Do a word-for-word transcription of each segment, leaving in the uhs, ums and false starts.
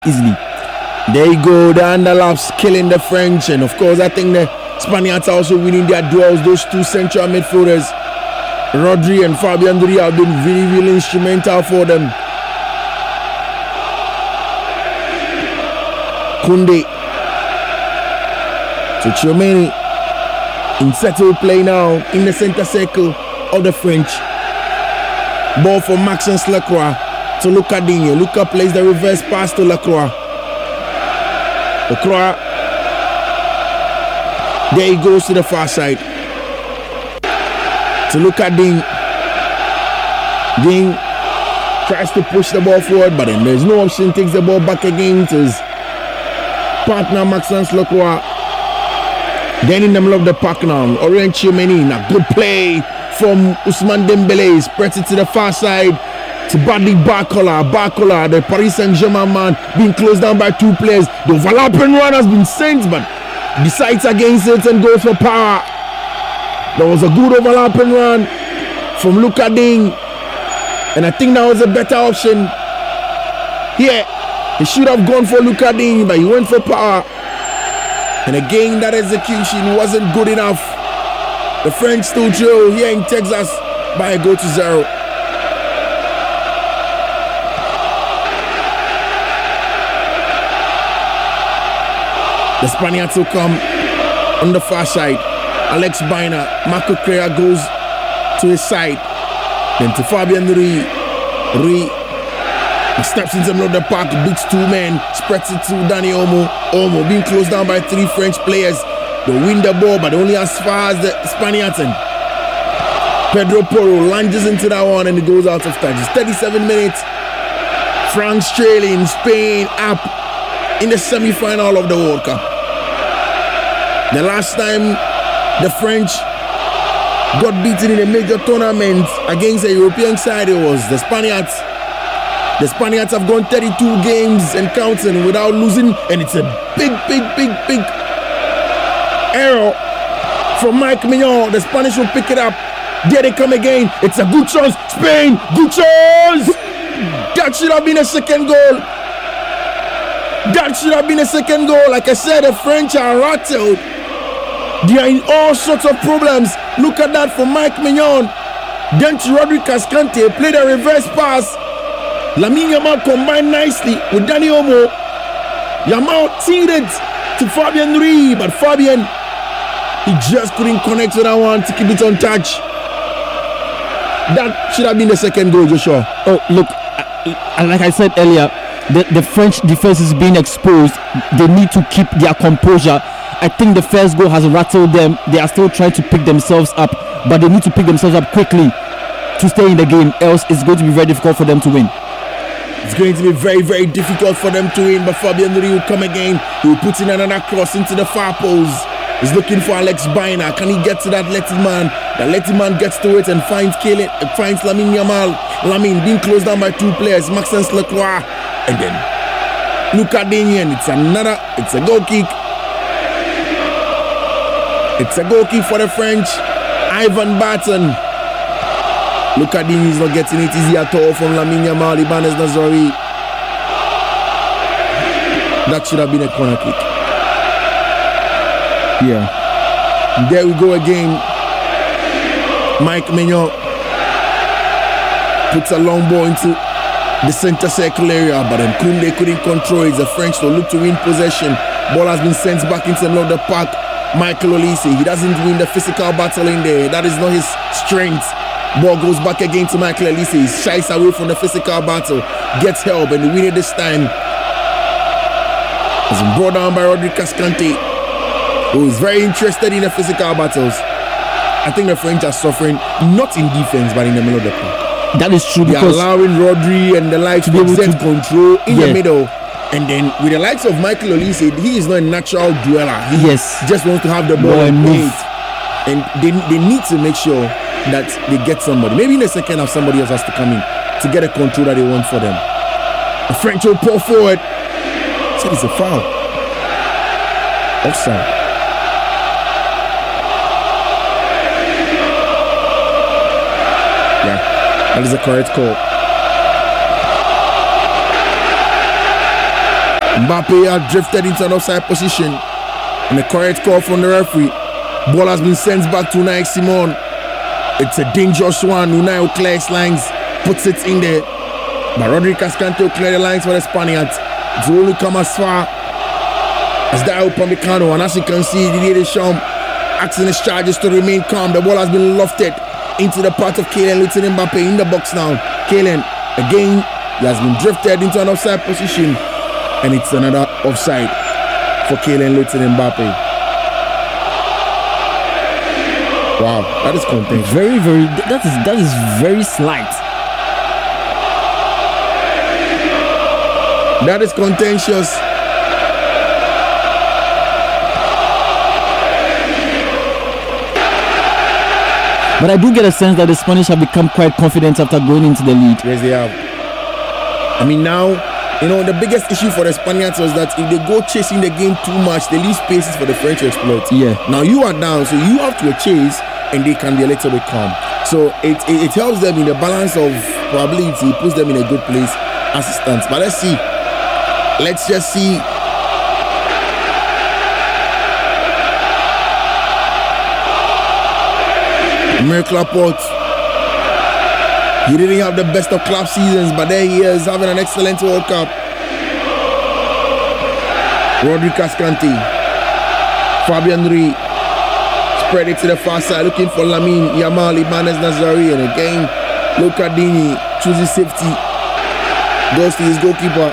easily. There you go, the underlaps killing the French, and of course I think the Spaniards are also winning their duels. Those two central midfielders, Rodri and Fabian Ruiz, have been really, really instrumental for them. Koundé to Tchouameni in settled play now in the center circle of the French. Ball for Maxence Lacroix to Lucas Digne. Lucas plays the reverse pass to Lacroix. Lacroix, there he goes to the far side to Lucas Digne. Digne tries to push the ball forward, but then there's no option. Takes the ball back again to his partner Maxence Lacroix. Then in the middle of the park now, Aurélien Tchouameni, a good play from Ousmane Dembélé. Spreads it to the far side to Bradley Barcola. Barcola, the Paris Saint-Germain man, being closed down by two players. The overlapping run has been sent, but decides against it and goes for power. There was a good overlapping run from Lucas Digne, and I think that was a better option. Here, he should have gone for Lucas Digne, but he went for power. And again, that execution wasn't good enough. The French still trail here in Texas by a goal to zero. The Spaniards will come on the far side. Alex Baena, Marco Correa goes to his side. Then to Fabian Ruiz. Ruiz steps into the middle of the park, beats two men, spreads it to Dani Olmo. Olmo being closed down by three French players. They win the ball, but only as far as the Spaniards. And Pedro Porro lunges into that one and it goes out of touch. It's thirty-seven minutes. France trailing Spain up in the semi-final of the World Cup. The last time the French got beaten in a major tournament against a European side, it was the Spaniards. The Spaniards have gone thirty-two games and counting without losing, and it's a big, big, big, big error from Mike Maignan. The Spanish will pick it up. There they come again. It's a good chance. Spain, good chance. That should have been a second goal. That should have been a second goal. Like I said, the French are rattled. They are in all sorts of problems. Look at that from Mike Maignan. Then to Rodri Cascante, played a reverse pass. Lamine Yamal combined nicely with Dani Olmo. Yamal teed it to Fabian Ruiz, but Fabian, he just couldn't connect to that one to keep it on touch. That should have been the second goal, Joshua. Oh, look, uh, like I said earlier, the, the French defense is being exposed. They need to keep their composure. I think the first goal has rattled them. They are still trying to pick themselves up, but they need to pick themselves up quickly to stay in the game, else it's going to be very difficult for them to win. It's going to be very, very difficult for them to win, but Fabian Ruiz will come again. He will put in another cross into the far post. He's looking for Alex Baena. Can he get to that Lettyman? The Lettyman gets to it and finds Kaylen, finds Lamine Yamal. Lamine being closed down by two players, Maxence Lacroix, and then Lucas Digne. It's another, it's a goal kick. It's a goal kick for the French. Ivan Barton. Lucas Digne is not getting it easy at all from Lamine Yamal. Ibanez Nazari. That should have been a corner kick. Yeah. And there we go again. Mike Maignan puts a long ball into the center circle area, but then Koundé couldn't control it. The French will look to win possession. Ball has been sent back into the middle of the park. Michael Olise, he doesn't win the physical battle in there. That is not his strength. Ball goes back again to Michael Olise. He shies away from the physical battle, gets help, and win it this time. It's been brought down by Rodri Cascante, who is very interested in the physical battles. I think the French are suffering, not in defense, but in the middle of the park. That is true. They are allowing Rodri and the likes to be able to control in yeah. the middle. And then with the likes of Michael Olise, he is not a natural dweller. He yes. just wants to have the ball and move. And they, they need to make sure that they get somebody. Maybe in the second half, somebody else has to come in to get a control that they want for them. The French will pull forward. Said it's a foul. Offside. Yeah, that is the correct call. Mbappe had drifted into an offside position. And the correct call from the referee. Ball has been sent back to Unai Simon. It's a dangerous one. Unai will clear his lines, puts it in there. But Rodri Cascante will clear the lines for the Spaniards. It will only come as far as the Upamecano. And as you can see, Didier Deschamps asking his charges to remain calm. The ball has been lofted into the path of Kylian Mbappe in the box now. Kylian, again, he has been drifted into an offside position. And it's another offside for Kylian Mbappe. Wow, that is contentious. Very, very, that is, that is very slight. That is contentious. But I do get a sense that the Spanish have become quite confident after going into the lead. Yes, they have. I mean, now, you know, the biggest issue for the Spaniards was that if they go chasing the game too much, they leave spaces for the French to exploit. Yeah. Now you are down, so you have to chase, and they can be a little bit calm. So it, it, it helps them in the balance of probability, puts them in a good place as it stands. But let's see. Let's just see. Aymeric Laporte. He didn't have the best of club seasons, but there he is having an excellent World Cup. Rodri Cascante. Fabian Ruiz. Spread it to the far side, looking for Lamine Yamal, Ibanez Nazari, and again, Luca Dini chooses safety. Goes to his goalkeeper.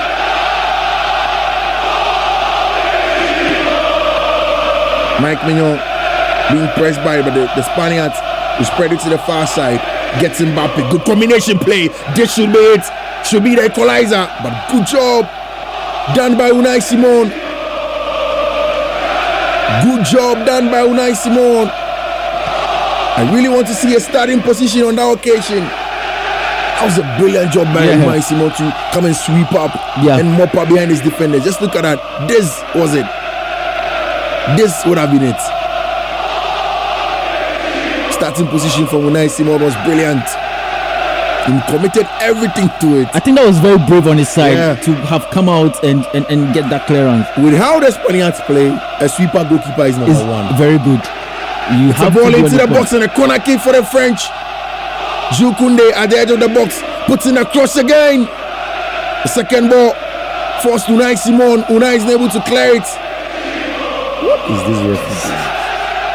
Mike Mignon being pressed by, but the, the Spaniards will spread it to the far side. Gets Mbappe. Good combination play. This should be it. Should be the equalizer. But good job done by Unai Simon. Good job done by Unai Simon. I really want to see a starting position on that occasion. That was a brilliant job by yeah. Unai Simon to come and sweep up yeah. and mop up behind his defenders. Just look at that. This was it. This would have been it. Starting position from Unai Simon was brilliant. He committed everything to it. I think that was very brave on his side yeah. to have come out and, and, and get that clearance. With how the Spaniards play, a sweeper goalkeeper is number it's one. Very good. You it's have a ball to into the, the point. box and a corner kick for the French. Jules Koundé at the edge of the box puts in a cross again. The second ball forced Unai Simon. Unai is able to clear it. What is this referee?